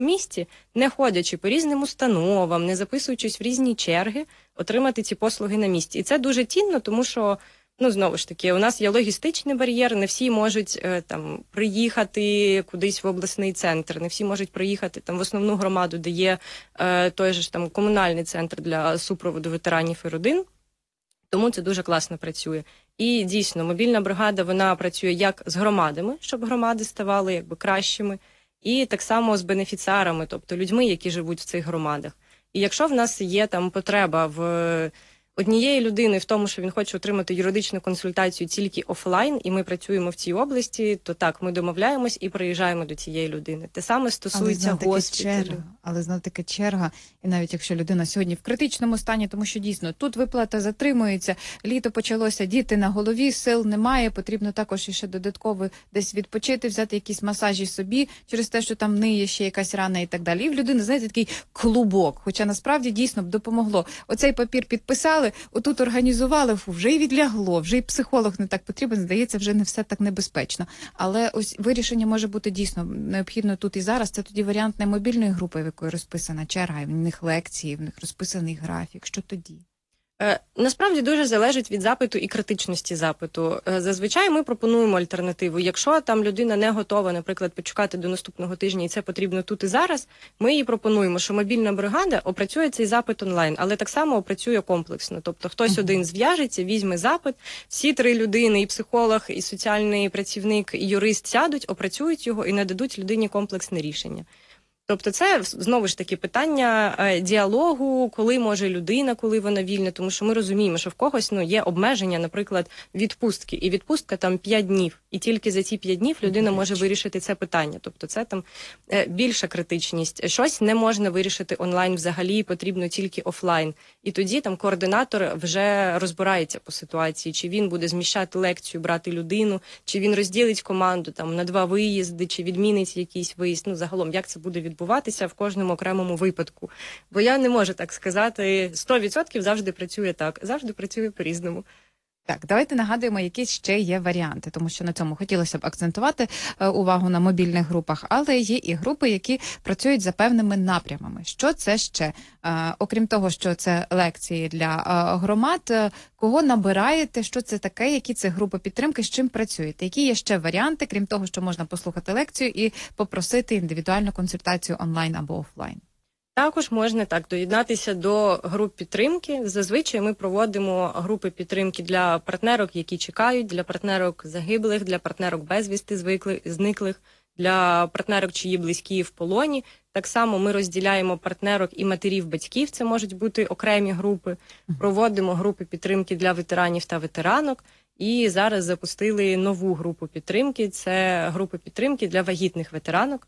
місті, не ходячи по різним установам, не записуючись в різні черги, отримати ці послуги на місці. І це дуже цінно, тому що, ну, знову ж таки, у нас є логістичний бар'єр, не всі можуть там приїхати кудись в обласний центр, не всі можуть приїхати там в основну громаду, де є той же ж там комунальний центр для супроводу ветеранів і родин. Тому це дуже класно працює. І дійсно, мобільна бригада, вона працює як з громадами, щоб громади ставали якби кращими, і так само з бенефіціарами, тобто людьми, які живуть в цих громадах. І якщо в нас є там потреба в однієї людини в тому, що він хоче отримати юридичну консультацію тільки офлайн, і ми працюємо в цій області, то так, ми домовляємось і приїжджаємо до цієї людини. Те саме стосується госпіталю. Але знов-таки черга, і навіть якщо людина сьогодні в критичному стані, тому що дійсно тут виплата затримується, літо почалося, діти на голові, сил немає, потрібно також ще додатково десь відпочити, взяти якісь масажі собі, через те, що там ниє ще якась рана і так далі. І в людини, знаєте, такий клубок, хоча насправді дійсно б допомогло. Оцей папір підписали, отут організували, вже й відлягло, вже й психолог не так потрібен, здається, вже не все так небезпечно. Але ось вирішення може бути дійсно необхідно тут і зараз. Це тоді варіант не мобільної групи, в якої розписана черга, в них лекції, в них розписаний графік. Що тоді? Насправді дуже залежить від запиту і критичності запиту. Зазвичай ми пропонуємо альтернативу. Якщо там людина не готова, наприклад, почекати до наступного тижня, і це потрібно тут і зараз, ми їй пропонуємо, що мобільна бригада опрацює цей запит онлайн, але так само опрацює комплексно. Тобто хтось один зв'яжеться, візьме запит, всі 3 людини, і психолог, і соціальний працівник, і юрист сядуть, опрацюють його і нададуть людині комплексне рішення. Тобто це, знову ж таки, питання діалогу, коли може людина, коли вона вільна, тому що ми розуміємо, що в когось є обмеження, наприклад, відпустки, і відпустка там 5 днів, і тільки за ці 5 днів людина може вирішити це питання. Тобто це там більша критичність. Щось не можна вирішити онлайн взагалі, потрібно тільки офлайн. І тоді там координатор вже розбирається по ситуації, чи він буде зміщати лекцію, брати людину, чи він розділить команду там на 2 виїзди, чи відмінить якийсь виїзд. Ну, загалом, як це буде відбуватися в кожному окремому випадку. Бо я не можу так сказати, 100% завжди працює так, завжди працює по-різному. Так, давайте нагадуємо, які ще є варіанти, тому що на цьому хотілося б акцентувати увагу на мобільних групах, але є і групи, які працюють за певними напрямами. Що це ще? Окрім того, що це лекції для громад, кого набираєте, що це таке, які це групи підтримки, з чим працюєте? Які є ще варіанти, крім того, що можна послухати лекцію і попросити індивідуальну консультацію онлайн або офлайн? Також можна так доєднатися до груп підтримки. Зазвичай ми проводимо групи підтримки для партнерок, які чекають, для партнерок загиблих, для партнерок безвісти зниклих, для партнерок, чиї близькі в полоні. Так само ми розділяємо партнерок і матерів-батьків, це можуть бути окремі групи. Проводимо групи підтримки для ветеранів та ветеранок. І зараз запустили нову групу підтримки, це групи підтримки для вагітних ветеранок.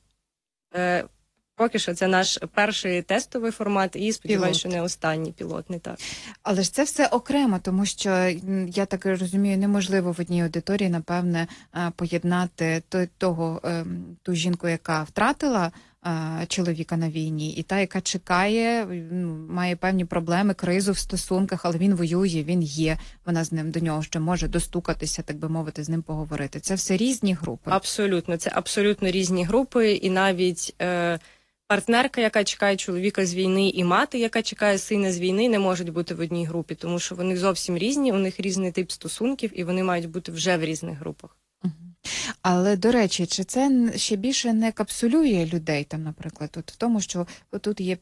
Поки що це наш перший тестовий формат і, сподіваюся, що не останній пілотний. Так. Але ж це все окремо, тому що, я так розумію, неможливо в одній аудиторії, напевне, поєднати ту жінку, яка втратила чоловіка на війні, і та, яка чекає, має певні проблеми, кризу в стосунках, але він воює, він є, вона з ним до нього ще може достукатися, так би мовити, з ним поговорити. Це все різні групи. Абсолютно, це абсолютно різні групи, і навіть партнерка, яка чекає чоловіка з війни, і мати, яка чекає сина з війни, не можуть бути в одній групі, тому що вони зовсім різні, у них різний тип стосунків, і вони мають бути вже в різних групах. Але, до речі, чи це ще більше не капсулює людей, там, наприклад, от в тому, що тут є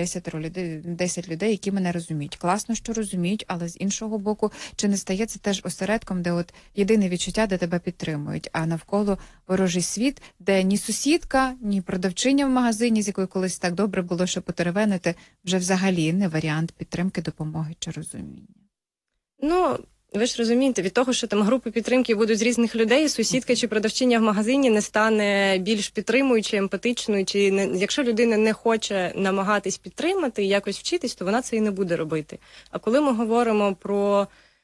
5-10 людей, які мене розуміють. Класно, що розуміють, але з іншого боку, чи не стає це теж осередком, де от єдине відчуття, де тебе підтримують, а навколо ворожий світ, де ні сусідка, ні продавчиня в магазині, з якою колись так добре було, що потеревенити, вже взагалі не варіант підтримки, допомоги чи розуміння? Ну, ви ж розумієте, від того, що там групи підтримки будуть з різних людей, сусідка чи продавчиня в магазині не стане більш підтримуючою, емпатичною, чи не, якщо людина не хоче намагатись підтримати і якось вчитись, то вона це і не буде робити. А коли ми говоримо про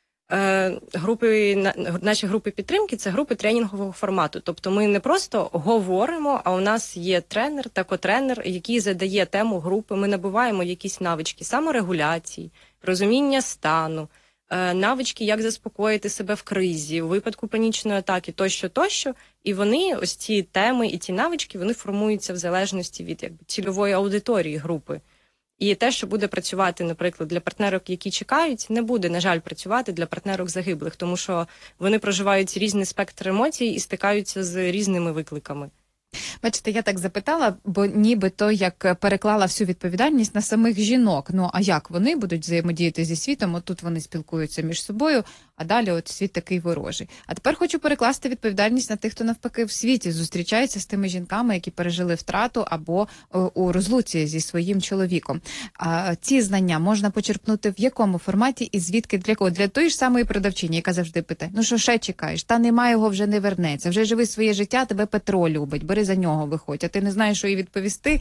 наші групи підтримки, це групи тренінгового формату. Тобто ми не просто говоримо, а у нас є тренер та котренер, який задає тему групи, ми набуваємо якісь навички саморегуляції, розуміння стану, навички, як заспокоїти себе в кризі, у випадку панічної атаки, тощо. І вони, ось ці теми і ті навички, вони формуються в залежності від цільової аудиторії групи. І те, що буде працювати, наприклад, для партнерок, які чекають, не буде, на жаль, працювати для партнерок загиблих, тому що вони проживають різний спектр емоцій і стикаються з різними викликами. Бачите, я так запитала, бо нібито як переклала всю відповідальність на самих жінок. Ну, а як вони будуть взаємодіяти зі світом? От тут вони спілкуються між собою, а далі от світ такий ворожий. А тепер хочу перекласти відповідальність на тих, хто навпаки в світі зустрічається з тими жінками, які пережили втрату або у розлуці зі своїм чоловіком. А ці знання можна почерпнути в якому форматі і звідки, для кого? Для тої ж самої продавчині, яка завжди питає, ну що ще чекаєш? Та немає його, вже не вернеться. Вже живи своє життя, тебе Петро любить, бери за нього виходь, а ти не знаєш, що їй відповісти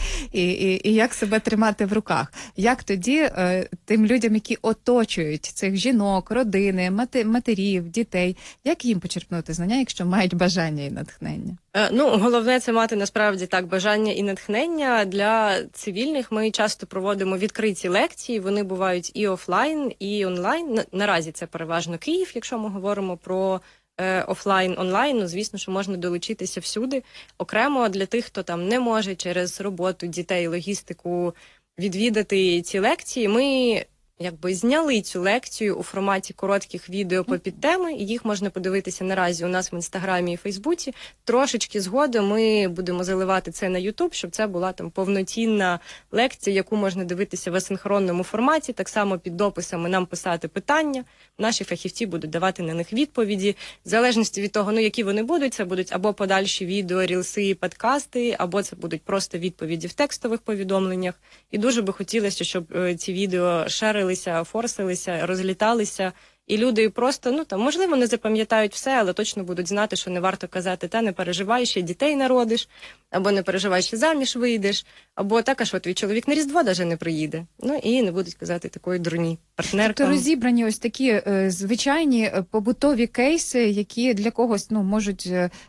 і як себе тримати в руках. Як тоді тим людям, які оточують цих жінок, родини, матерів, дітей, як їм почерпнути знання, якщо мають бажання і натхнення? Ну, головне це мати насправді так бажання і натхнення. Для цивільних ми часто проводимо відкриті лекції, вони бувають і офлайн, і онлайн. Наразі це переважно Київ, якщо ми говоримо про офлайн, онлайн, ну, звісно, що можна долучитися всюди. Окремо для тих, хто там не може через роботу, дітей, логістику відвідати ці лекції, ми зняли цю лекцію у форматі коротких відео по підтеми, і їх можна подивитися наразі у нас в Інстаграмі і Фейсбуці. Трошечки згодом ми будемо заливати це на Ютуб, щоб це була там повноцінна лекція, яку можна дивитися в асинхронному форматі, так само під дописами нам писати питання, наші фахівці будуть давати на них відповіді. В залежності від того, які вони будуть, це будуть або подальші відео, рілси, подкасти, або це будуть просто відповіді в текстових повідомленнях. І дуже би хотілося, щоб ці відео шерили, форсилися, розліталися, і люди просто, можливо, не запам'ятають все, але точно будуть знати, що не варто казати, та не переживай, ще дітей народиш, або не переживай, ще заміж вийдеш, або так, а що твій чоловік на Різдво навіть не приїде. І не будуть казати такої дурні партнеркам. Тобто розібрані ось такі звичайні побутові кейси, які для когось, можуть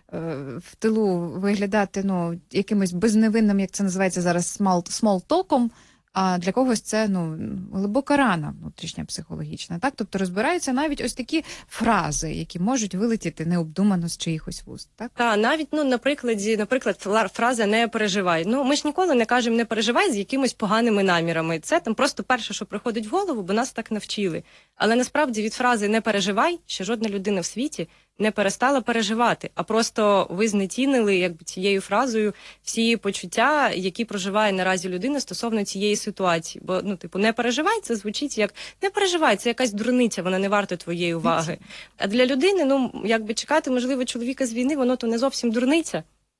в тилу виглядати, якимось безневинним, як це називається зараз, смол-током, а для когось це глибока рана внутрішня психологічна. Так? Тобто розбираються навіть ось такі фрази, які можуть вилетіти необдумано з чиїхось вуст. Так, навіть наприклад, фраза «не переживай». Ми ж ніколи не кажемо «не переживай» з якимось поганими намірами. Це там просто перше, що приходить в голову, бо нас так навчили. Але насправді від фрази «не переживай» ще жодна людина в світі не перестала переживати, а просто ви знецінили цією фразою всі почуття, які проживає наразі людина стосовно цієї ситуації. Бо, не переживай, це звучить як не переживай, це якась дурниця, вона не варта твоєї уваги. А для людини, чекати, можливо, чоловіка з війни, воно то не зовсім дурниця.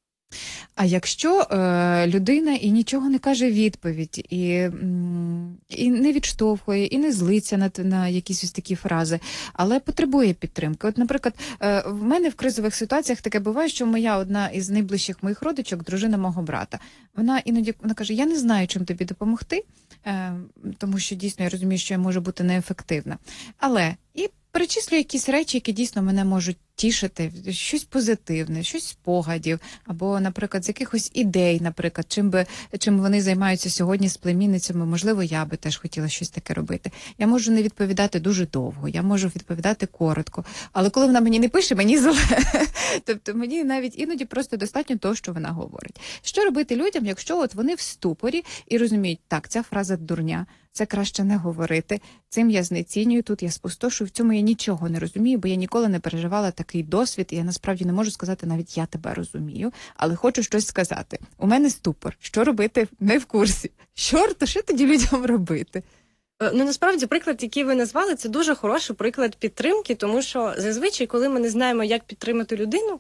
А якщо людина і нічого не каже відповідь, і не відштовхує, і не злиться на якісь ось такі фрази, але потребує підтримки. От, наприклад, в мене в кризових ситуаціях таке буває, що одна із найближчих моїх родичок, дружина мого брата, вона іноді каже, я не знаю, чим тобі допомогти, тому що дійсно я розумію, що я можу бути неефективна. Але і перечислюю якісь речі, які дійсно мене можуть тішити, щось позитивне, щось спогадів, або, наприклад, з якихось ідей, наприклад, чим вони займаються сьогодні з племінницями, можливо, я би теж хотіла щось таке робити. Я можу не відповідати дуже довго, я можу відповідати коротко, але коли вона мені не пише, мені зле. Тобто мені навіть іноді просто достатньо того, що вона говорить. Що робити людям, якщо вони в ступорі і розуміють, так, ця фраза дурня, це краще не говорити, цим я знецінюю, тут я спустошую, в цьому я нічого не розумію, бо я ніколи не переживала такий досвід, і я насправді не можу сказати навіть «я тебе розумію», але хочу щось сказати. У мене ступор. Що робити? Не в курсі. Що тоді людям робити? Насправді, приклад, який ви назвали, це дуже хороший приклад підтримки, тому що зазвичай, коли ми не знаємо, як підтримати людину,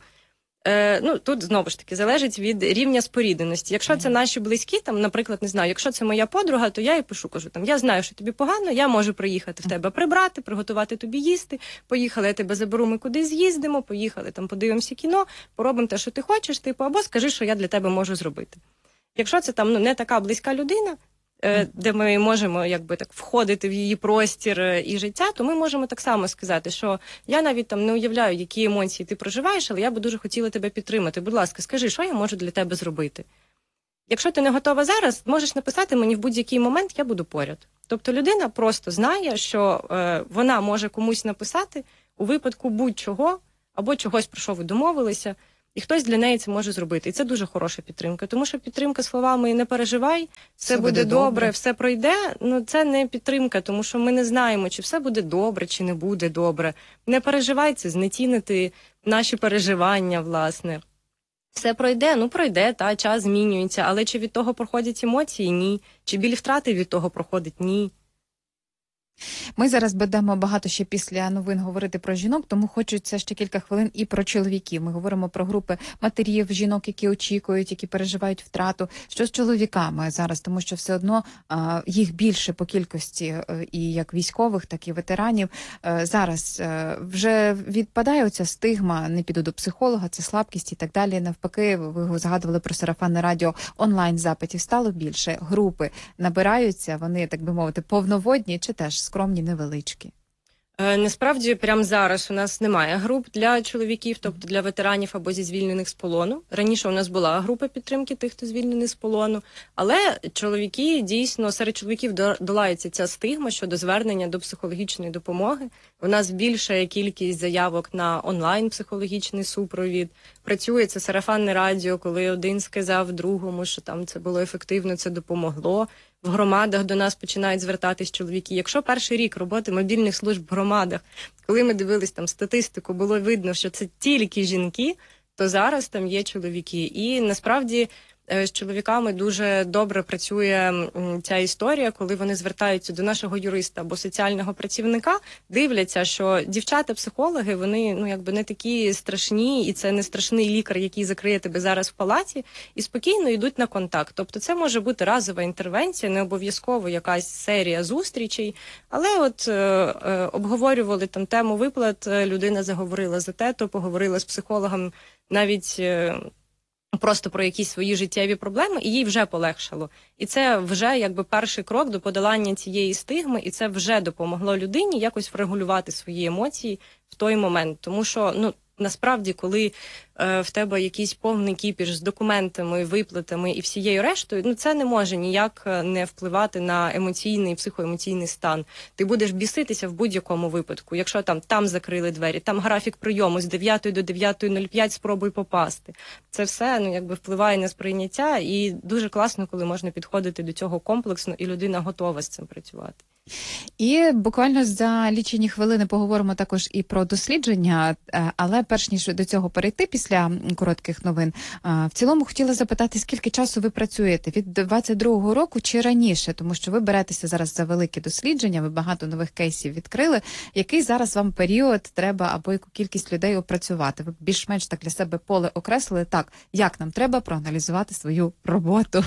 тут, знову ж таки, залежить від рівня спорідненості. Якщо це наші близькі, наприклад, не знаю, якщо це моя подруга, то я їй пишу, кажу, я знаю, що тобі погано, я можу приїхати в тебе прибрати, приготувати тобі їсти, поїхали, я тебе заберу, ми кудись з'їздимо, поїхали, подивимося кіно, поробимо те, що ти хочеш, або скажи, що я для тебе можу зробити. Якщо це не така близька людина, де ми можемо входити в її простір і життя, то ми можемо так само сказати, що я навіть не уявляю, які емоції ти проживаєш, але я би дуже хотіла тебе підтримати. Будь ласка, скажи, що я можу для тебе зробити? Якщо ти не готова зараз, можеш написати мені в будь-який момент, я буду поряд. Тобто людина просто знає, що вона може комусь написати у випадку будь-чого, або чогось, про що ви домовилися, і хтось для неї це може зробити. І це дуже хороша підтримка. Тому що підтримка словами «не переживай», «все буде добре», «все пройде», ну це не підтримка, тому що ми не знаємо, чи все буде добре, чи не буде добре. Не переживай, це знецінити наші переживання, власне. Все пройде, ну пройде, час змінюється, але чи від того проходять емоції? Ні. Чи біль втрати від того проходить? Ні. Ми зараз будемо багато ще після новин говорити про жінок, тому хочеться ще кілька хвилин і про чоловіків. Ми говоримо про групи матерів, жінок, які очікують, які переживають втрату. Що з чоловіками зараз? Тому що все одно їх більше по кількості і як військових, так і ветеранів. Зараз вже відпадає оця стигма, не піду до психолога, це слабкість і так далі. Навпаки, ви згадували про сарафанне радіо, онлайн-запитів стало більше, групи набираються, вони, так би мовити, повноводні чи теж скромні, невеличкі? Насправді, прямо зараз у нас немає груп для чоловіків, тобто для ветеранів або зі звільнених з полону. Раніше у нас була група підтримки тих, хто звільнений з полону, але чоловіки, дійсно, серед чоловіків долається ця стигма щодо звернення до психологічної допомоги. У нас більша кількість заявок на онлайн-психологічний супровід. Працює це сарафанне радіо, коли один сказав другому, що там це було ефективно, це допомогло. В громадах до нас починають звертатись чоловіки. Якщо перший рік роботи мобільних служб в громадах, коли ми дивились там статистику, було видно, що це тільки жінки, то зараз там є чоловіки. І насправді з чоловіками дуже добре працює ця історія, коли вони звертаються до нашого юриста або соціального працівника, дивляться, що дівчата-психологи, вони не такі страшні, і це не страшний лікар, який закриє тебе зараз в палаті, і спокійно йдуть на контакт. Тобто це може бути разова інтервенція, не обов'язково якась серія зустрічей, але обговорювали там тему виплат, людина заговорила за тето, поговорила з психологом навіть просто про якісь свої життєві проблеми, і їй вже полегшало. І це вже перший крок до подолання цієї стигми, і це вже допомогло людині якось врегулювати свої емоції в той момент. Тому що, насправді, коли в тебе якийсь повний кіпіш з документами, виплатами і всією рештою, це не може ніяк не впливати на емоційний, психоемоційний стан. Ти будеш біситися в будь-якому випадку. Якщо там закрили двері, там графік прийому з 9 до 9:05 спробуй попасти. Це все впливає на сприйняття, і дуже класно, коли можна підходити до цього комплексно, і людина готова з цим працювати. І буквально за лічені хвилини поговоримо також і про дослідження, але перш ніж до цього перейти після коротких новин, в цілому хотіла запитати, скільки часу ви працюєте? Від 22-го року чи раніше? Тому що ви беретеся зараз за великі дослідження, ви багато нових кейсів відкрили. Який зараз вам період треба або яку кількість людей опрацювати? Ви більш-менш так для себе поле окреслили, так, як нам треба проаналізувати свою роботу?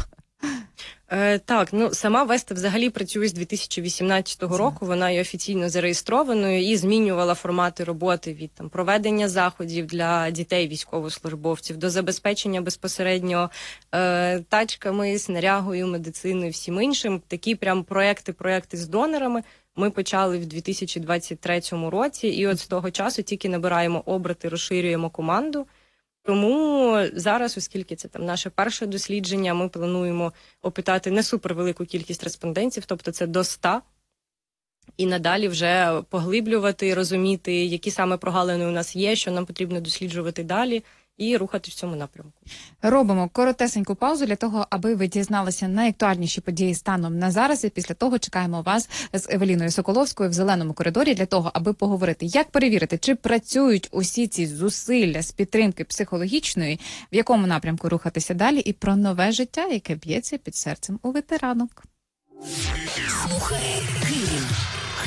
Сама Веста взагалі працює з 2018 року, вона є офіційно зареєстрованою і змінювала формати роботи від проведення заходів для дітей військовослужбовців до забезпечення безпосередньо тачками, снарягою, медициною, всім іншим. Такі прям проекти з донорами ми почали в 2023 році, і от з того часу тільки набираємо оберти, розширюємо команду. Тому зараз, оскільки це наше перше дослідження, ми плануємо опитати не супервелику кількість респондентів, тобто це до 100, і надалі вже поглиблювати, розуміти, які саме прогалини у нас є, що нам потрібно досліджувати далі, і рухати в цьому напрямку. Робимо коротесеньку паузу для того, аби ви дізналися найактуальніші події станом на зараз. І після того чекаємо вас з Евеліною Соколовською в зеленому коридорі для того, аби поговорити, як перевірити, чи працюють усі ці зусилля з підтримки психологічної, в якому напрямку рухатися далі, і про нове життя, яке б'ється під серцем у ветеранок. Слухай Київ.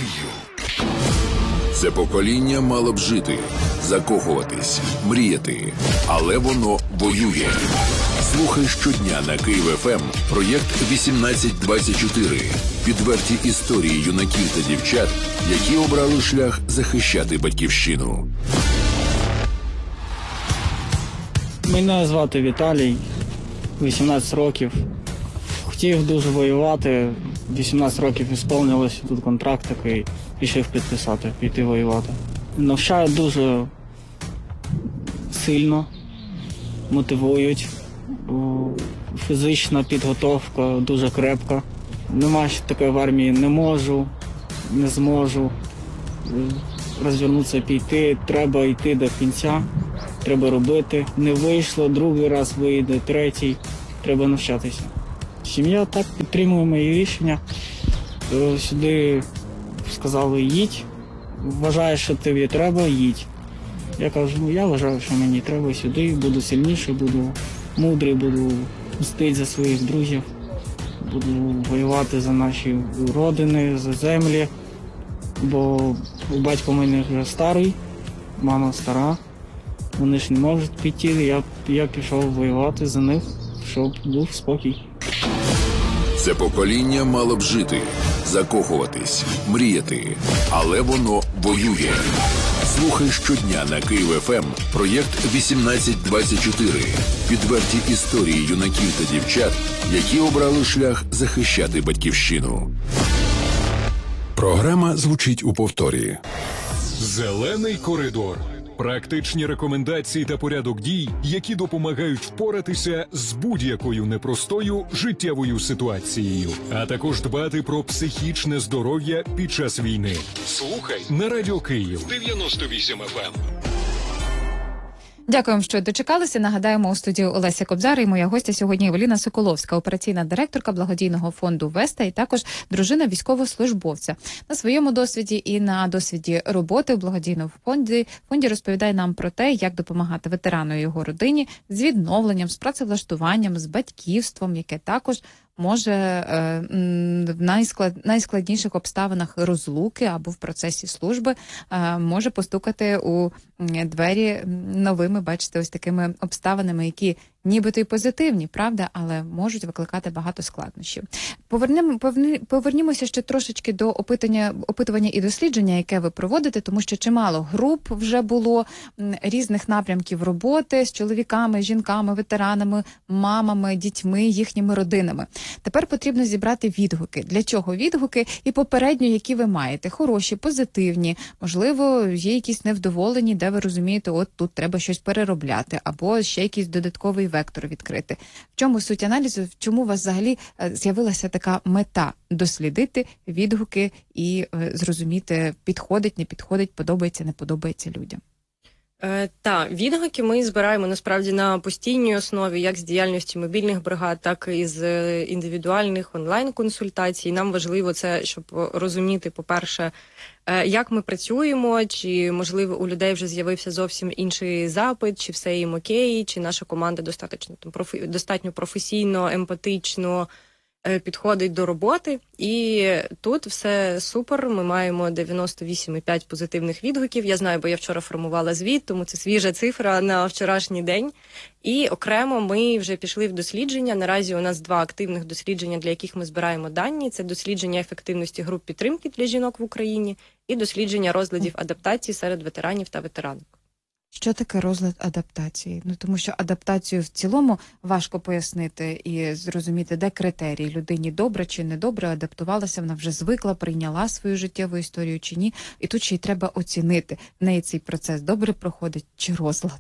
Це покоління мало б жити, закохуватись, мріяти, але воно воює. Слухай щодня на Київ ФМ проєкт 1824. Відверті історії юнаків та дівчат, які обрали шлях захищати батьківщину. Мене звати Віталій, 18 років. Хотів дуже воювати, 18 років сповнилося, тут контракт такий, пішов підписати, піти воювати. Навчають дуже сильно, мотивують. фізична підготовка дуже крепка. Нема ще такої в армії не можу, не зможу розвернутися, піти. Треба йти до кінця, треба робити. Не вийшло, другий раз вийде, третій. Треба навчатися. Сім'я так підтримує мої рішення. Сюди сказали, їдь, вважаєш, що тобі треба, їдь. Я кажу, я вважаю, що мені треба сюди, буду сильніший, буду мудрий, буду мстити за своїх друзів, буду воювати за наші родини, за землі, бо батько у мене вже старий, мама стара, вони ж не можуть піти, я пішов воювати за них, щоб був спокій. Це покоління мало б жити, закохуватись, мріяти, але воно воює. Слухай щодня на Київ ФМ проєкт 1824. Відверті історії юнаків та дівчат, які обрали шлях захищати батьківщину. Програма звучить у повторі. Зелений коридор. Практичні рекомендації та порядок дій, які допомагають впоратися з будь-якою непростою життєвою ситуацією, а також дбати про психічне здоров'я під час війни. Слухай на Радіо Київ 98 FM. Дякуємо, що дочекалися. Нагадаємо, у студії Олеся Кобзар і моя гостя сьогодні Евеліна Соколовська, операційна директорка благодійного фонду «Веста» і також дружина військовослужбовця. На своєму досвіді і на досвіді роботи в благодійному фонді розповідає нам про те, як допомагати ветерану і його родині з відновленням, з працевлаштуванням, з батьківством, яке також може в найскладніших обставинах розлуки або в процесі служби може постукати у двері новими, бачите, ось такими обставинами, які нібито й позитивні, правда, але можуть викликати багато складнощів. Повернімося ще трошечки до опитування і дослідження, яке ви проводите, тому що чимало груп вже було, різних напрямків роботи з чоловіками, жінками, ветеранами, мамами, дітьми, їхніми родинами. Тепер потрібно зібрати відгуки. Для чого відгуки? І попередньо, які ви маєте. Хороші, позитивні, можливо, є якісь невдоволені, де ви розумієте, от тут треба щось переробляти, або ще якийсь додатковий вектор відкрити. В чому суть аналізу? В чому у вас взагалі з'явилася така мета дослідити відгуки і зрозуміти, підходить, не підходить, подобається, не подобається людям? Так, відгуки ми збираємо насправді на постійній основі, як з діяльності мобільних бригад, так і з індивідуальних онлайн-консультацій. Нам важливо це, щоб розуміти, по-перше, як ми працюємо, чи, можливо, у людей вже з'явився зовсім інший запит, чи все їм окей, чи наша команда достатньо професійно, емпатично підходить до роботи. І тут все супер, ми маємо 98,5 позитивних відгуків. Я знаю, бо я вчора формувала звіт, тому це свіжа цифра на вчорашній день. І окремо ми вже пішли в дослідження. Наразі у нас 2 активних дослідження, для яких ми збираємо дані. Це дослідження ефективності груп підтримки для жінок в Україні і дослідження розладів адаптації серед ветеранів та ветеранок. Що таке розлад адаптації? Тому що адаптацію в цілому важко пояснити і зрозуміти, де критерії. Людині добре чи недобре адаптувалася, вона вже звикла, прийняла свою життєву історію чи ні. І тут ще й треба оцінити, в неї цей процес добре проходить чи розлад.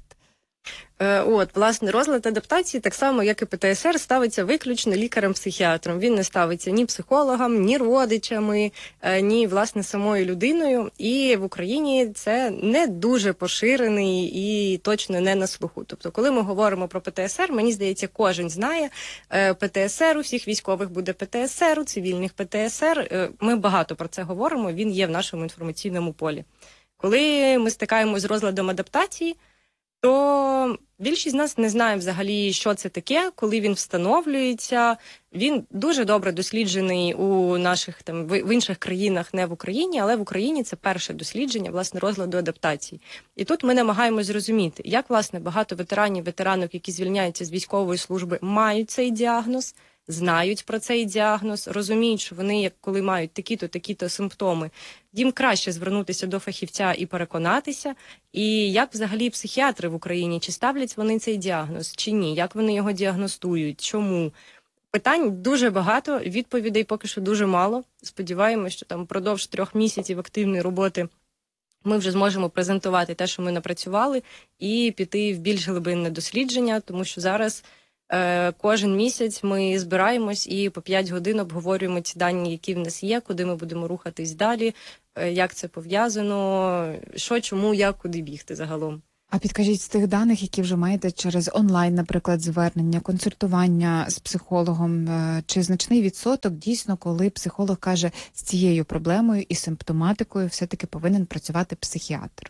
Власне, розлад адаптації, так само, як і ПТСР, ставиться виключно лікарем-психіатром. Він не ставиться ні психологам, ні родичами, ні, власне, самою людиною. І в Україні це не дуже поширений і точно не на слуху. Тобто, коли ми говоримо про ПТСР, мені здається, кожен знає ПТСР, у всіх військових буде ПТСР, у цивільних ПТСР. Ми багато про це говоримо, він є в нашому інформаційному полі. Коли ми стикаємося з розладом адаптації, то більшість з нас не знає взагалі, що це таке, коли він встановлюється. Він дуже добре досліджений у наших в інших країнах, не в Україні, але в Україні це перше дослідження, власне, розладу адаптації. І тут ми намагаємось зрозуміти, як, власне, багато ветеранів, ветеранок, які звільняються з військової служби, мають цей діагноз, знають про цей діагноз, розуміють, що вони, коли мають такі-то симптоми, їм краще звернутися до фахівця і переконатися. І як взагалі психіатри в Україні, чи ставлять вони цей діагноз, чи ні, як вони його діагностують, чому? Питань дуже багато, відповідей поки що дуже мало. Сподіваємося, що там впродовж 3 місяців активної роботи ми вже зможемо презентувати те, що ми напрацювали, і піти в більш глибинне дослідження, тому що зараз Кожен місяць ми збираємось і по 5 годин обговорюємо ті дані, які в нас є, куди ми будемо рухатись далі, як це пов'язано, що, чому, як, куди бігти загалом. А підкажіть, з тих даних, які вже маєте через онлайн, наприклад, звернення, консультування з психологом, чи значний відсоток дійсно, коли психолог каже, з цією проблемою і симптоматикою все-таки повинен працювати психіатр?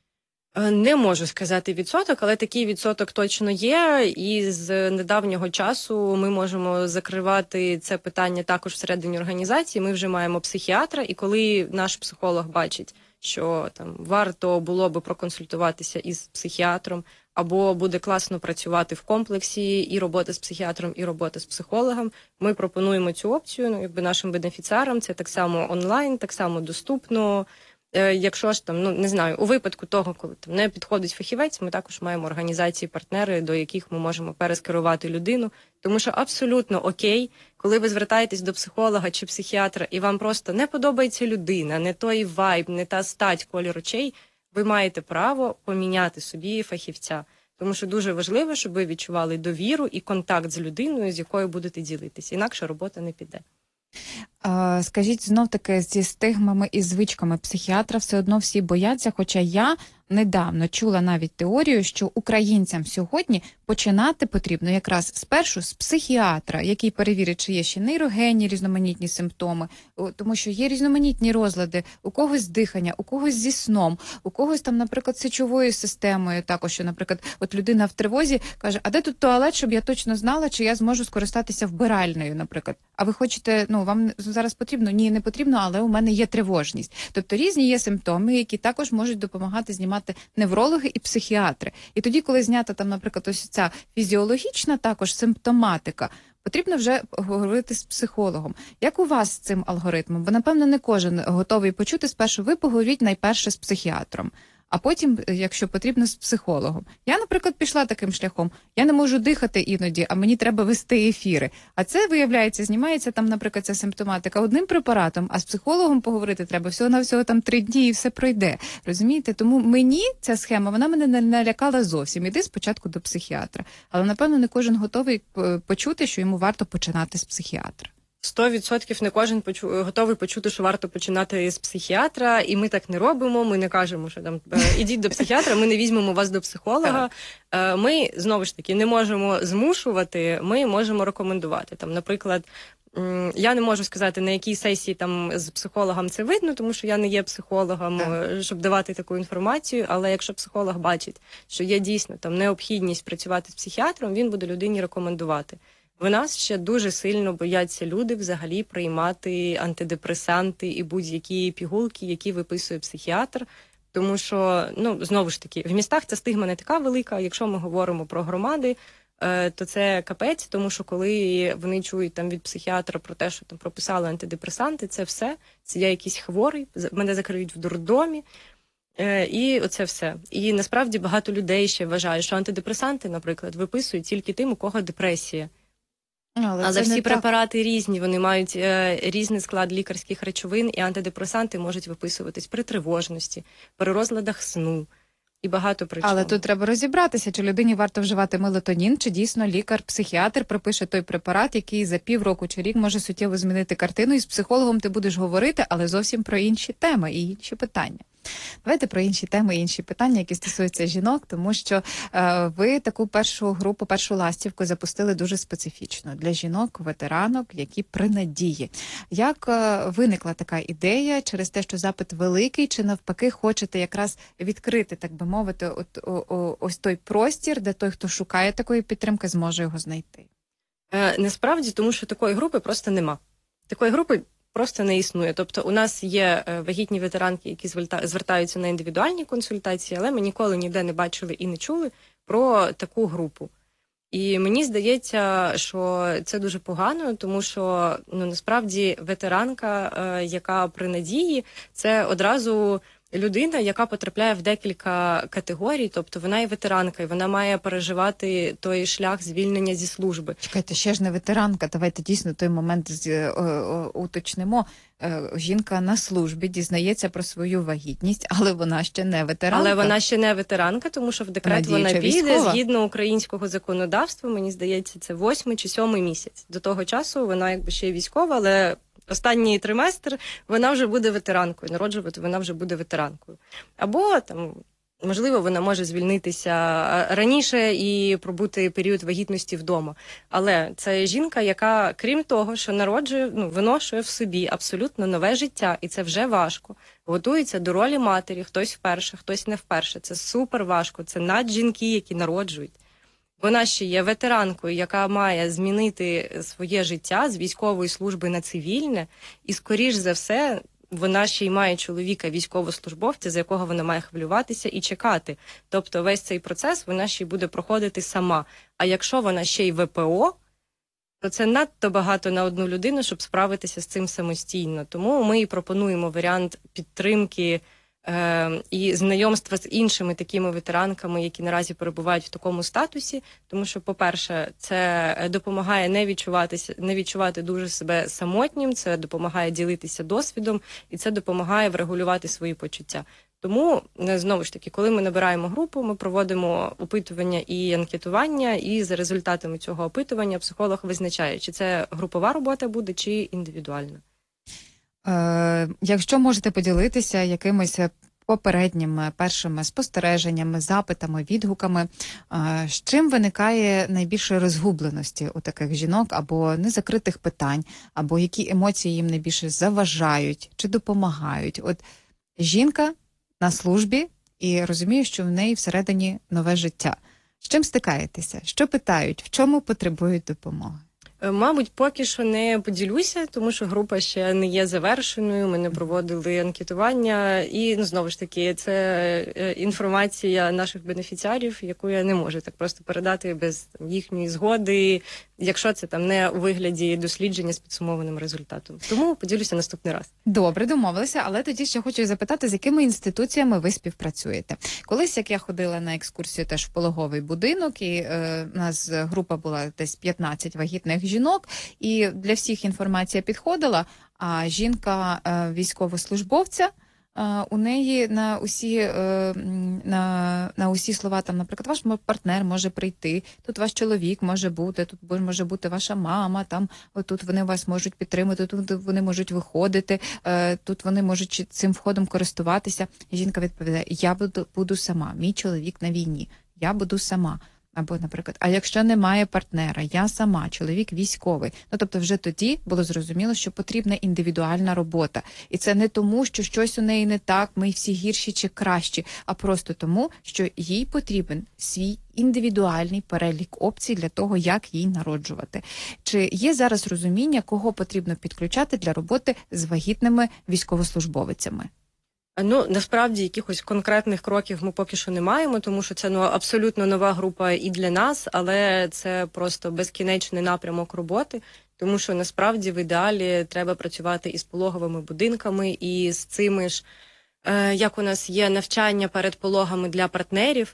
Не можу сказати відсоток, але такий відсоток точно є, і з недавнього часу ми можемо закривати це питання також всередині організації. Ми вже маємо психіатра, і коли наш психолог бачить, що там варто було би проконсультуватися із психіатром, або буде класно працювати в комплексі і робота з психіатром, і робота з психологом, ми пропонуємо цю опцію, нашим бенефіціарам. Це так само онлайн, так само доступно. Якщо ж там, не знаю, у випадку того, коли там не підходить фахівець, ми також маємо організації-партнери, до яких ми можемо перескерувати людину. Тому що абсолютно окей, коли ви звертаєтесь до психолога чи психіатра, і вам просто не подобається людина, не той вайб, не та стать, колір очей, ви маєте право поміняти собі фахівця. Тому що дуже важливо, щоб ви відчували довіру і контакт з людиною, з якою будете ділитися. Інакше робота не піде. Скажіть, знов-таки, зі стигмами і звичками психіатра все одно всі бояться, хоча я недавно чула навіть теорію, що українцям сьогодні починати потрібно якраз спершу з психіатра, який перевірить, чи є ще нейрогенні різноманітні симптоми, тому що є різноманітні розлади, у когось з дихання, у когось зі сном, у когось там, наприклад, сечовою системою, також, що, наприклад, от людина в тривозі каже, а де тут туалет, щоб я точно знала, чи я зможу скористатися вбиральнею, наприклад. А ви хочете, вам зараз потрібно? Ні, не потрібно, але у мене є тривожність. Тобто різні є симптоми, які також можуть допомагати знімати неврологи і психіатри. І тоді, коли знята там, наприклад, ось ця фізіологічна також симптоматика, потрібно вже говорити з психологом. Як у вас з цим алгоритмом? Бо, напевно, не кожен готовий почути. Спершу ви поговоріть найперше з психіатром, а потім, якщо потрібно, з психологом. Я, наприклад, пішла таким шляхом. Я не можу дихати іноді, а мені треба вести ефіри. А це, виявляється, знімається там, наприклад, ця симптоматика одним препаратом, а з психологом поговорити треба всього-навсього там 3 дні і все пройде. Розумієте? Тому мені ця схема, вона мене не налякала зовсім. Іди спочатку до психіатра. Але, напевно, не кожен готовий почути, що йому варто починати з психіатра. 100% не кожен готовий почути, що варто починати з психіатра, і ми так не робимо, ми не кажемо, що там ідіть до психіатра, ми не візьмемо вас до психолога. Ми, знову ж таки, не можемо змушувати, ми можемо рекомендувати. Там, наприклад, я не можу сказати, на якій сесії там з психологом це видно, тому що я не є психологом, щоб давати таку інформацію, але якщо психолог бачить, що є дійсно там необхідність працювати з психіатром, він буде людині рекомендувати. В нас ще дуже сильно бояться люди взагалі приймати антидепресанти і будь-які пігулки, які виписує психіатр. Тому що, знову ж таки, в містах ця стигма не така велика. Якщо ми говоримо про громади, то це капець, тому що коли вони чують там від психіатра про те, що там прописали антидепресанти, це все. Це я якийсь хворий, мене закриють в дурдомі. І оце все. І насправді багато людей ще вважають, що антидепресанти, наприклад, виписують тільки тим, у кого депресія. Але всі препарати різні, вони мають різний склад лікарських речовин, і антидепресанти можуть виписуватись при тривожності, при розладах сну і багато причин. Але тут треба розібратися, чи людині варто вживати мелатонін, чи дійсно лікар-психіатр пропише той препарат, який за півроку чи рік може суттєво змінити картину, і з психологом ти будеш говорити, але зовсім про інші теми і інші питання. Давайте про інші теми і інші питання, які стосуються жінок, тому що ви таку першу групу, першу ластівку запустили дуже специфічно для жінок, ветеранок, які при надії. Як виникла така ідея через те, що запит великий, чи навпаки хочете якраз відкрити, так би мовити, ось той простір, де той, хто шукає такої підтримки, зможе його знайти? Насправді, тому що такої групи просто нема. Такої групи просто не існує. Тобто у нас є вагітні ветеранки, які звертаються на індивідуальні консультації, але ми ніколи ніде не бачили і не чули про таку групу. І мені здається, що це дуже погано, тому що насправді ветеранка, яка при надії, це одразу людина, яка потрапляє в декілька категорій, тобто вона і ветеранка, і вона має переживати той шлях звільнення зі служби. Чекайте, ще ж не ветеранка. Давайте дійсно той момент уточнимо. Жінка на службі дізнається про свою вагітність, але вона ще не ветеранка. Але вона ще не ветеранка, тому що в декрет вона піде військова. згідно українського законодавства, мені здається, це 8-й чи 7-й місяць. До того часу вона якби ще військова, але останній триместр вона вже буде ветеранкою, народжувати вона вже буде ветеранкою. Або там, можливо, вона може звільнитися раніше і пробути період вагітності вдома. Але це жінка, яка, крім того, що народжує, виношує в собі абсолютно нове життя, і це вже важко. Готується до ролі матері, хтось вперше, хтось не вперше. Це супер важко, це наджінки, які народжують. Вона ще є ветеранкою, яка має змінити своє життя з військової служби на цивільне, і, скоріш за все, вона ще й має чоловіка військовослужбовця, за якого вона має хвилюватися і чекати. Тобто весь цей процес вона ще й буде проходити сама. А якщо вона ще й ВПО, то це надто багато на одну людину, щоб справитися з цим самостійно. Тому ми і пропонуємо варіант підтримки і знайомства з іншими такими ветеранками, які наразі перебувають в такому статусі, тому що, по-перше, це допомагає не відчувати дуже себе самотнім, це допомагає ділитися досвідом, і це допомагає врегулювати свої почуття. Тому, знову ж таки, коли ми набираємо групу, ми проводимо опитування і анкетування, і за результатами цього опитування психолог визначає, чи це групова робота буде, чи індивідуальна. Якщо можете поділитися якимось попередніми першими спостереженнями, запитами, відгуками, з чим виникає найбільше розгубленості у таких жінок, або незакритих питань, або які емоції їм найбільше заважають чи допомагають? От жінка на службі і розуміє, що в неї всередині нове життя. З чим стикаєтеся? Що питають? В чому потребують допомоги? Мабуть, поки що не поділюся, тому що група ще не є завершеною, ми не проводили анкетування, і, знову ж таки, це інформація наших бенефіціарів, яку я не можу так просто передати без їхньої згоди, якщо це там не у вигляді дослідження з підсумованим результатом. Тому поділюся наступний раз. Добре, домовилися, але тоді ще хочу запитати, з якими інституціями ви співпрацюєте. Колись, як я ходила на екскурсію теж в пологовий будинок, і у нас група була десь 15 вагітних жінок, і для всіх інформація підходила, а жінка військовослужбовця, у неї на усі слова, там, наприклад, ваш партнер може прийти, тут ваш чоловік може бути, тут може бути ваша мама, там, тут вони вас можуть підтримати, тут вони можуть виходити, тут вони можуть цим входом користуватися. І жінка відповідає, я буду сама, мій чоловік на війні, я буду сама. Або, наприклад, а якщо немає партнера, я сама, чоловік військовий. Тобто вже тоді було зрозуміло, що потрібна індивідуальна робота. І це не тому, що щось у неї не так, ми всі гірші чи кращі, а просто тому, що їй потрібен свій індивідуальний перелік опцій для того, як їй народжувати. Чи є зараз розуміння, кого потрібно підключати для роботи з вагітними військовослужбовицями? Насправді, якихось конкретних кроків ми поки що не маємо, тому що це абсолютно нова група і для нас, але це просто безкінечний напрямок роботи, тому що насправді в ідеалі треба працювати із пологовими будинками, і з цими ж, як у нас є навчання перед пологами для партнерів,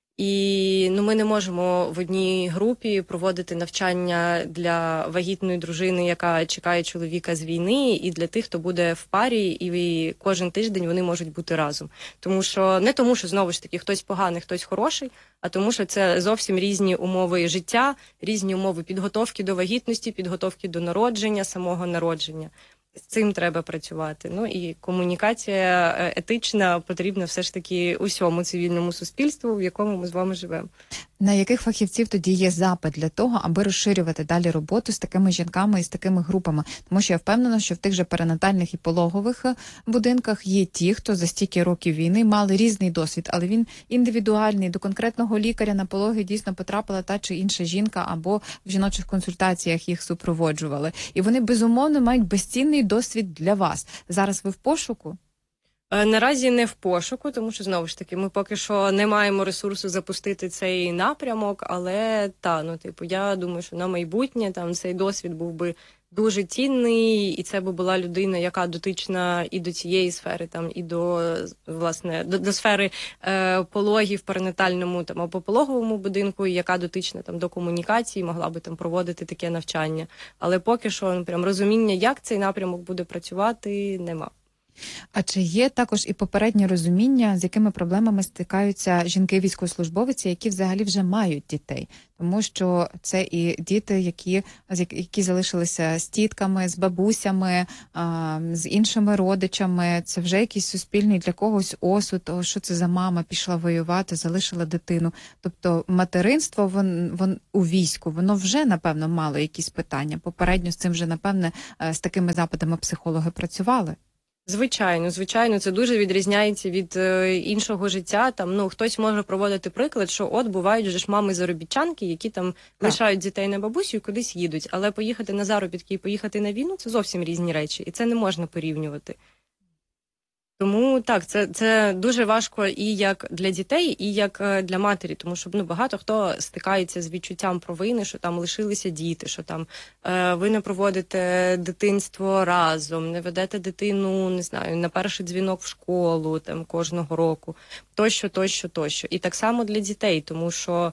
і ми не можемо в одній групі проводити навчання для вагітної дружини, яка чекає чоловіка з війни, і для тих, хто буде в парі, і кожен тиждень вони можуть бути разом. Тому що, не тому, що, знову ж таки, хтось поганий, хтось хороший, а тому, що це зовсім різні умови життя, різні умови підготовки до вагітності, підготовки до народження, самого народження. З цим треба працювати. І комунікація етична потрібна все ж таки усьому цивільному суспільству, в якому ми з вами живемо. На яких фахівців тоді є запит для того, аби розширювати далі роботу з такими жінками і з такими групами? Тому що я впевнена, що в тих же перинатальних і пологових будинках є ті, хто за стільки років війни мали різний досвід, але він індивідуальний. До конкретного лікаря на пологи дійсно потрапила та чи інша жінка, або в жіночих консультаціях їх супроводжували. І вони, безумовно, мають безцінний досвід для вас. Зараз ви в пошуку? Наразі не в пошуку, тому що, знову ж таки, ми поки що не маємо ресурсу запустити цей напрямок, але я думаю, що на майбутнє цей досвід був би дуже цінний, і це би була людина, яка дотична і до цієї сфери, там, і до, власне, до сфери пологів в перинатальному там, або пологовому будинку, і яка дотична там, до комунікації, могла би там проводити таке навчання. Але поки що ну, прям розуміння, як цей напрямок буде працювати, нема. А чи є також і попереднє розуміння, з якими проблемами стикаються жінки-військовослужбовиці, які взагалі вже мають дітей? Тому що це і діти, які залишилися з тітками, з бабусями, з іншими родичами. Це вже якийсь суспільний для когось осуд, що це за мама пішла воювати, залишила дитину. Тобто материнство у війську, воно вже, напевно, мало якісь питання. Попередньо з цим вже, напевне, з такими запитами психологи працювали. Звичайно, це дуже відрізняється від іншого життя. Там, ну, хтось може проводити приклад, що от бувають же ж мами-заробітчанки, які там лишають дітей на бабусю і кудись їдуть. Але поїхати на заробітки і поїхати на війну – це зовсім різні речі. І це не можна порівнювати. Тому так, це дуже важко і як для дітей, і як для матері, тому що ну, багато хто стикається з відчуттям провини, що там лишилися діти, що там ви не проводите дитинство разом, не ведете дитину, не знаю, на перший дзвінок в школу там кожного року, тощо. І так само для дітей, тому що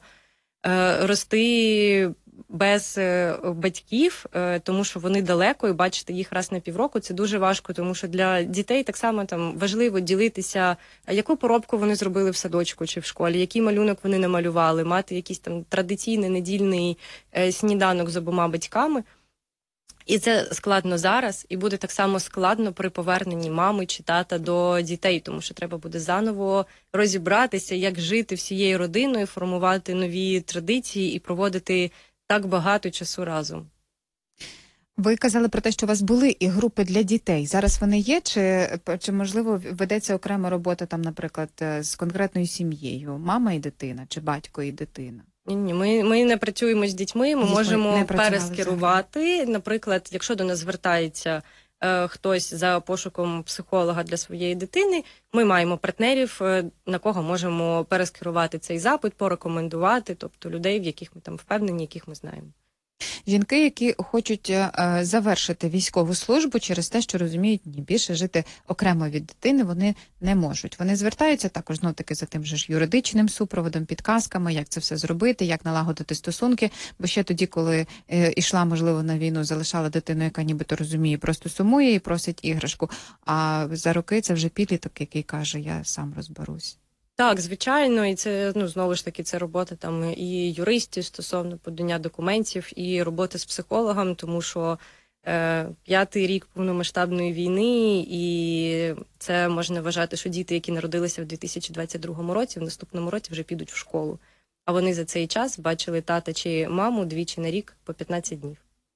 рости без батьків, тому що вони далеко, і бачити їх раз на півроку, це дуже важко, тому що для дітей так само там важливо ділитися, яку поробку вони зробили в садочку чи в школі, який малюнок вони намалювали, мати якийсь там традиційний недільний сніданок з обома батьками. І це складно зараз, і буде так само складно при поверненні мами чи тата до дітей, тому що треба буде заново розібратися, як жити всією родиною, формувати нові традиції і проводити так багато часу разом. Ви казали про те, що у вас були і групи для дітей. Зараз вони є? Чи можливо, ведеться окрема робота, там, наприклад, з конкретною сім'єю? Мама і дитина, чи батько і дитина? Ні, ми не працюємо з дітьми, ми можемо перескерувати. Наприклад, якщо до нас звертається хтось за пошуком психолога для своєї дитини, ми маємо партнерів, на кого можемо перескерувати цей запит, порекомендувати, тобто людей, в яких ми там впевнені, яких ми знаємо. Жінки, які хочуть завершити військову службу через те, що розуміють, ні, більше жити окремо від дитини вони не можуть. Вони звертаються також, таки за тим же ж юридичним супроводом, підказками, як це все зробити, як налагодити стосунки. Бо ще тоді, коли йшла, можливо, на війну, залишала дитину, яка нібито розуміє, просто сумує і просить іграшку. А за роки це вже підліток, який каже, я сам розберусь. Так, звичайно, і це, знову ж таки, це робота там і юристів стосовно подання документів, і робота з психологом, тому що 5-й рік повномасштабної війни, і це можна вважати, що діти, які народилися в 2022 році, в наступному році вже підуть в школу. А вони за цей час бачили тата чи маму двічі на рік по 15 днів.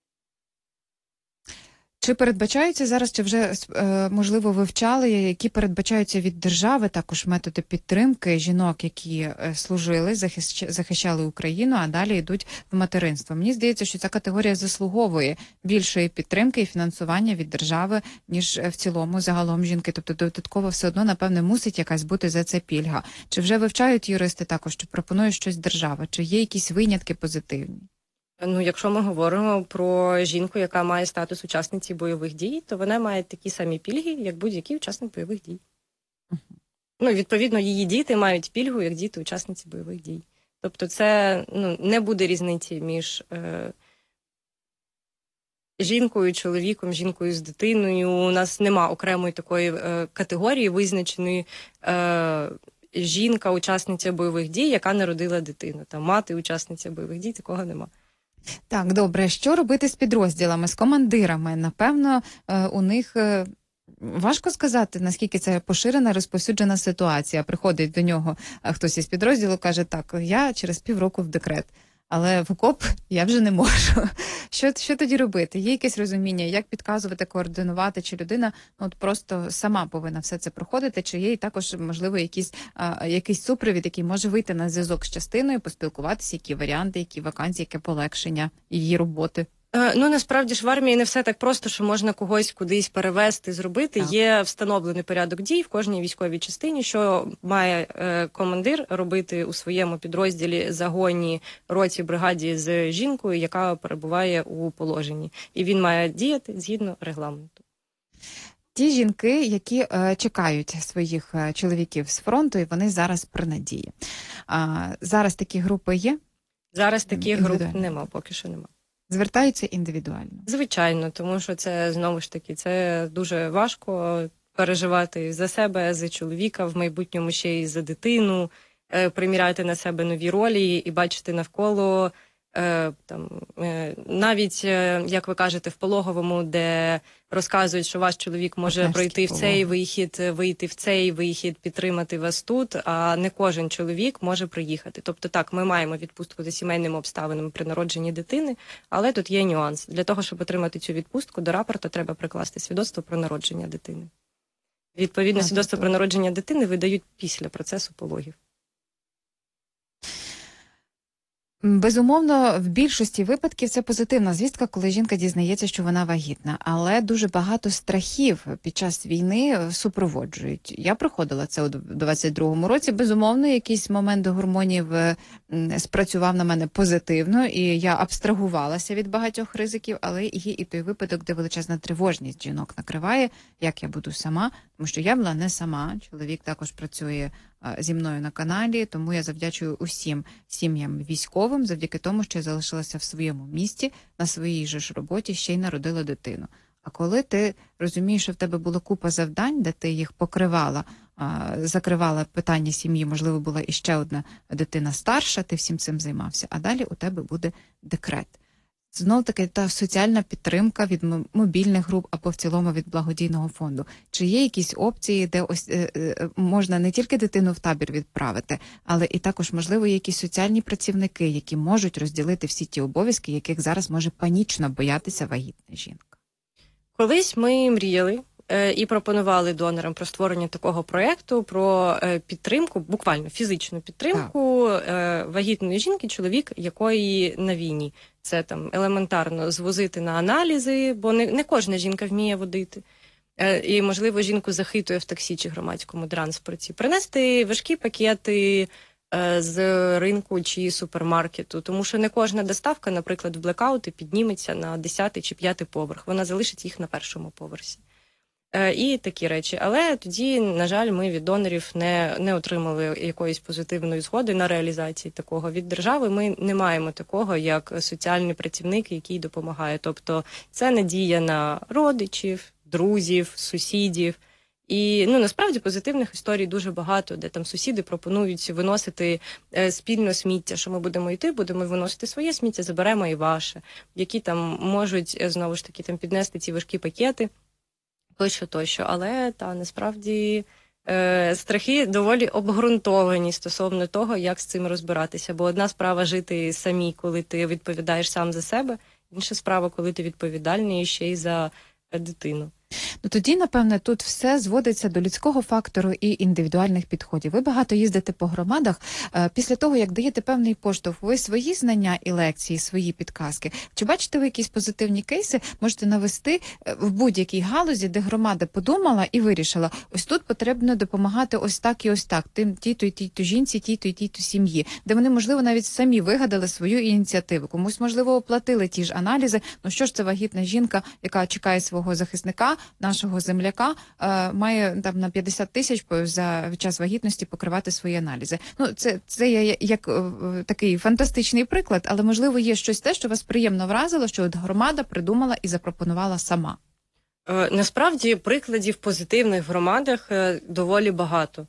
Чи передбачаються зараз, чи вже, можливо, вивчали, які передбачаються від держави також методи підтримки жінок, які служили, захищали Україну, а далі йдуть в материнство? Мені здається, що ця категорія заслуговує більшої підтримки і фінансування від держави, ніж в цілому загалом жінки. Тобто додатково все одно, напевне, мусить якась бути за це пільга. Чи вже вивчають юристи також, чи пропонує щось держава? Чи є якісь винятки позитивні? Якщо ми говоримо про жінку, яка має статус учасниці бойових дій, то вона має такі самі пільги, як будь-який учасник бойових дій. Відповідно, її діти мають пільгу, як діти учасниці бойових дій. Тобто це не буде різниці між жінкою, чоловіком, жінкою з дитиною. У нас нема окремої такої категорії визначеної жінка, учасниця бойових дій, яка народила дитину. Там мати, учасниця бойових дій, такого нема. Так, добре. Що робити з підрозділами, з командирами? Напевно, у них важко сказати, наскільки це поширена, розповсюджена ситуація. Приходить до нього хтось із підрозділу, каже, так, я через півроку в декрет, але в окоп я вже не можу. Що тоді робити? Є якесь розуміння, як підказувати, координувати, чи людина просто сама повинна все це проходити, чи є і також, можливо, якийсь супровід, який може вийти на зв'язок з частиною, поспілкуватися, які варіанти, які вакансії, яке полегшення її роботи? Ну, насправді ж в армії не все так просто, що можна когось кудись перевести, зробити. Так. Є встановлений порядок дій в кожній військовій частині, що має командир робити у своєму підрозділі, загоні, роті, бригаді з жінкою, яка перебуває у положенні. І він має діяти згідно регламенту. Ті жінки, які чекають своїх чоловіків з фронту, і вони зараз при надії. Зараз такі групи є? Зараз таких груп Індивідуально. нема, поки що нема. Звертаються індивідуально. Звичайно, тому що це, знову ж таки, це дуже важко переживати за себе, за чоловіка, в майбутньому ще й за дитину, приміряти на себе нові ролі і бачити навколо, навіть, як ви кажете, в пологовому, де розказують, що ваш чоловік може Партнерські пройти в цей пологи. вихід, вийти в цей вихід, підтримати вас тут, а не кожен чоловік може приїхати. Тобто так, ми маємо відпустку за сімейними обставинами при народженні дитини, але тут є нюанс. Для того, щоб отримати цю відпустку, до рапорту треба прикласти свідоцтво про народження дитини. Відповідно, свідоцтво про народження дитини видають після процесу пологів. Безумовно, в більшості випадків це позитивна звістка, коли жінка дізнається, що вона вагітна. Але дуже багато страхів під час війни супроводжують. Я проходила це у 22-му році. Безумовно, якийсь момент гормонів спрацював на мене позитивно, і я абстрагувалася від багатьох ризиків, але є і той випадок, де величезна тривожність жінок накриває, як я буду сама, тому що я була не сама, чоловік також працює зі мною на каналі, тому я завдячую усім сім'ям військовим, завдяки тому, що я залишилася в своєму місті, на своїй же ж роботі, ще й народила дитину. А коли ти розумієш, що в тебе була купа завдань, де ти їх покривала, закривала питання сім'ї, можливо, була іще одна дитина старша, ти всім цим займався, а далі у тебе буде декрет. Знов-таки та соціальна підтримка від мобільних груп або в цілому від благодійного фонду. Чи є якісь опції, де ось можна не тільки дитину в табір відправити, але і також, можливо, якісь соціальні працівники, які можуть розділити всі ті обов'язки, яких зараз може панічно боятися вагітна жінка? Колись ми мріяли і пропонували донорам про створення такого проєкту, про підтримку, буквально фізичну підтримку вагітної жінки, чоловік якої на війні. Це там елементарно звозити на аналізи, бо не кожна жінка вміє водити. І, можливо, жінку захитує в таксі чи громадському транспорті. Принести важкі пакети з ринку чи супермаркету, тому що не кожна доставка, наприклад, в блекаути підніметься на 10-й чи 5-й поверх. Вона залишить їх на першому поверсі. І такі речі. Але тоді, на жаль, ми від донорів не отримали якоїсь позитивної згоди на реалізації такого. Від держави ми не маємо такого, як соціальний працівник, який допомагає. Тобто це надія на родичів, друзів, сусідів. І насправді позитивних історій дуже багато, де там сусіди пропонують виносити спільно сміття, що ми будемо йти, будемо виносити своє сміття, заберемо і ваше, які там можуть, знову ж таки, там піднести ці важкі пакети. Тощо. Але насправді страхи доволі обґрунтовані стосовно того, як з цим розбиратися. Бо одна справа жити самій, коли ти відповідаєш сам за себе, інша справа, коли ти відповідальний ще й за дитину. Тоді, напевне, тут все зводиться до людського фактору і індивідуальних підходів. Ви багато їздите по громадах. Після того, як даєте певний поштовх, ви свої знання і лекції, свої підказки. Чи бачите ви якісь позитивні кейси, можете навести в будь-якій галузі, де громада подумала і вирішила, ось тут потрібно допомагати ось так і ось так, тій-то і тій-то жінці, тій-то і тій-то сім'ї, де вони, можливо, навіть самі вигадали свою ініціативу. Комусь, можливо, оплатили ті ж аналізи. Що ж це вагітна жінка, яка чекає свого захисника, нашого земляка, має там на 50 тисяч за час вагітності покривати свої аналізи. Це є як такий фантастичний приклад, але, можливо, є щось те, що вас приємно вразило, що от громада придумала і запропонувала сама. Насправді, прикладів позитивних в громадах доволі багато.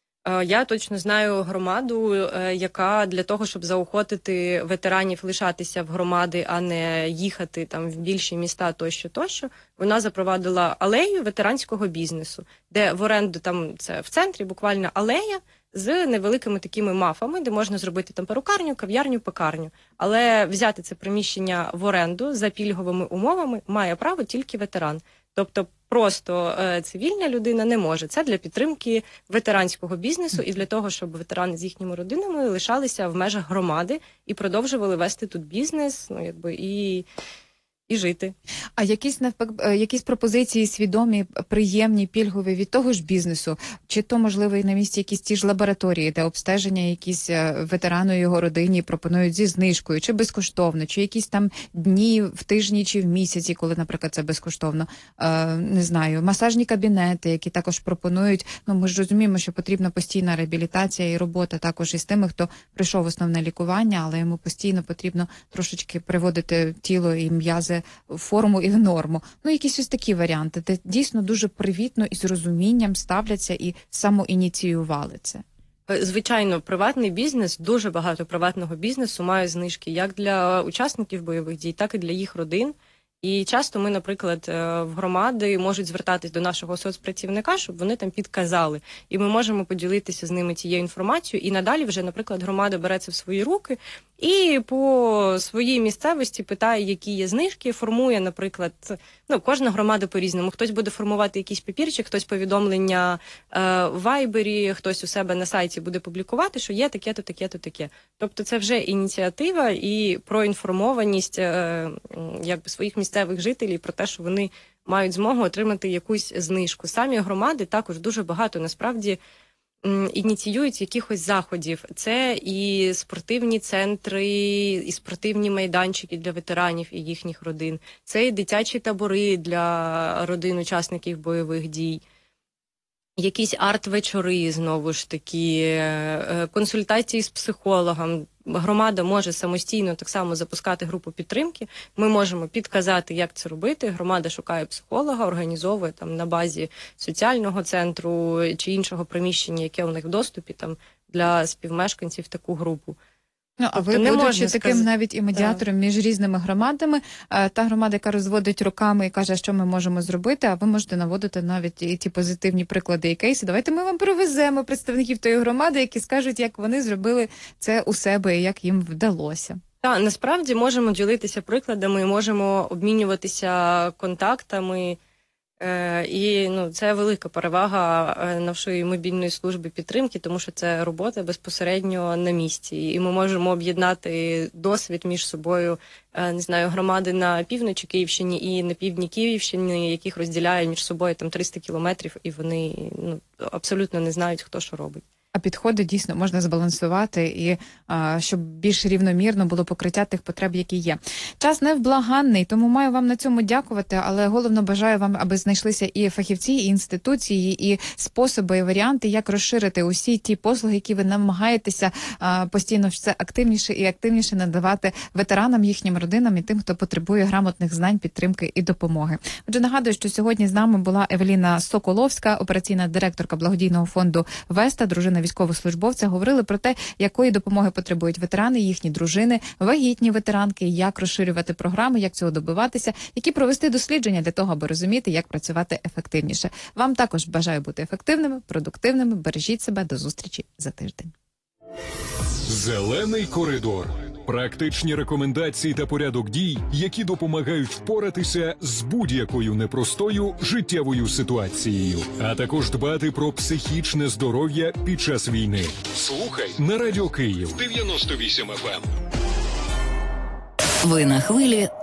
Я точно знаю громаду, яка для того, щоб заохотити ветеранів лишатися в громади, а не їхати там в більші міста тощо, вона запровадила алею ветеранського бізнесу, де в оренду, там це в центрі буквально алея з невеликими такими мафами, де можна зробити там перукарню, кав'ярню, пекарню. Але взяти це приміщення в оренду за пільговими умовами має право тільки ветеран. Тобто просто цивільна людина не може. Це для підтримки ветеранського бізнесу і для того, щоб ветерани з їхніми родинами лишалися в межах громади і продовжували вести тут бізнес, і і жити. А якісь пропозиції свідомі, приємні, пільгові від того ж бізнесу? Чи то, можливо, і на місці якісь ті ж лабораторії, де обстеження якісь ветерану і його родині пропонують зі знижкою, чи безкоштовно, чи якісь там дні в тижні чи в місяці, коли, наприклад, це безкоштовно? Не знаю, масажні кабінети, які також пропонують. Ну, ми ж розуміємо, що потрібна постійна реабілітація і робота також із тими, хто прийшов в основне лікування, але йому постійно потрібно трошечки приводити тіло і м'язи в форму і в норму. Ну, якісь ось такі варіанти, де дійсно дуже привітно і з розумінням ставляться і самоініціювали це. Звичайно, приватний бізнес, дуже багато приватного бізнесу має знижки як для учасників бойових дій, так і для їх родин. І часто ми, наприклад, в громади можуть звертатись до нашого соцпрацівника, щоб вони там підказали. І ми можемо поділитися з ними цією інформацією. І надалі вже, наприклад, громада бере це в свої руки і по своїй місцевості питає, які є знижки, формує, наприклад, кожна громада по-різному. Хтось буде формувати якийсь папірчик, хтось повідомлення в Вайбері, хтось у себе на сайті буде публікувати, що є таке-то, таке-то, таке. Тобто це вже ініціатива і проінформованість своїх місцевих жителів про те, що вони мають змогу отримати якусь знижку. Самі громади також дуже багато, насправді, ініціюють якихось заходів. Це і спортивні центри, і спортивні майданчики для ветеранів і їхніх родин. Це і дитячі табори для родин учасників бойових дій. Якісь арт-вечори, знову ж таки, консультації з психологом. Громада може самостійно так само запускати групу підтримки. Ми можемо підказати, як це робити. Громада шукає психолога, організовує там на базі соціального центру чи іншого приміщення, яке у них в доступі там для співмешканців таку групу. Ну, а ви будучи таким навіть і медіатором між різними громадами, та громада, яка розводить руками і каже, що ми можемо зробити, а ви можете наводити навіть і ті позитивні приклади і кейси. Давайте ми вам привеземо представників тої громади, які скажуть, як вони зробили це у себе і як їм вдалося. Так, насправді можемо ділитися прикладами, можемо обмінюватися контактами. І це велика перевага нашої мобільної служби підтримки, тому що це робота безпосередньо на місці. І ми можемо об'єднати досвід між собою, не знаю, громади на півночі Київщини і на півдні Київщини, яких розділяє між собою там 300 кілометрів, і вони абсолютно не знають, хто що робить. А підходи дійсно можна збалансувати і щоб більш рівномірно було покриття тих потреб, які є. Час невблаганний, тому маю вам на цьому дякувати, але головно бажаю вам, аби знайшлися і фахівці, і інституції, і способи, і варіанти, як розширити усі ті послуги, які ви намагаєтеся постійно все активніше і активніше надавати ветеранам, їхнім родинам і тим, хто потребує грамотних знань, підтримки і допомоги. Отже, нагадую, що сьогодні з нами була Евеліна Соколовська, операційна директорка благодійного фонду «Веста», дружина військовослужбовця. Говорили про те, якої допомоги потребують ветерани, їхні дружини, вагітні ветеранки, як розширювати програми, як цього добиватися, які провести дослідження для того, аби розуміти, як працювати ефективніше. Вам також бажаю бути ефективними, продуктивними. Бережіть себе. До зустрічі за тиждень. Зелений коридор. Практичні рекомендації та порядок дій, які допомагають впоратися з будь-якою непростою життєвою ситуацією, а також дбати про психічне здоров'я під час війни. Слухай на Радіо Київ 98 FM. Ви на хвилі